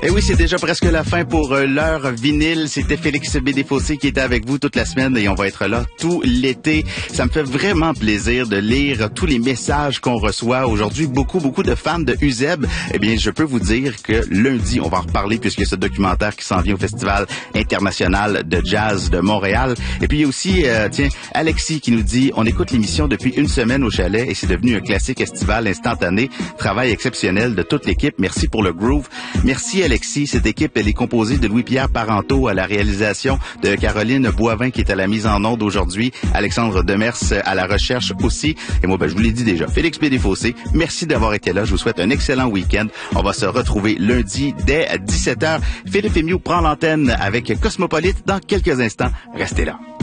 Et oui, c'est déjà presque la fin pour l'heure vinyle. C'était Félix Bédéfossé qui était avec vous toute la semaine et on va être là tout l'été. Ça me fait vraiment plaisir de lire tous les messages qu'on reçoit. Aujourd'hui, beaucoup de fans de UZEB. Eh bien, je peux vous dire que lundi, on va en reparler puisque ce documentaire qui s'en vient au Festival international de jazz de Montréal. Et puis, il y a aussi, Alexis qui nous dit, on écoute l'émission depuis une semaine au chalet et c'est devenu un classique estival instantané. Travail exceptionnel de toute l'équipe. Merci pour le groove. Merci Alexis. Cette équipe, elle est composée de Louis-Pierre Parenteau à la réalisation, de Caroline Boivin qui est à la mise en onde aujourd'hui, Alexandre Demers à la recherche aussi. Et moi, je vous l'ai dit déjà, Félix Bédéfossé, merci d'avoir été là. Je vous souhaite un excellent week-end. On va se retrouver lundi dès 17h. Philippe Emiou prend l'antenne avec Cosmopolite dans quelques instants. Restez là.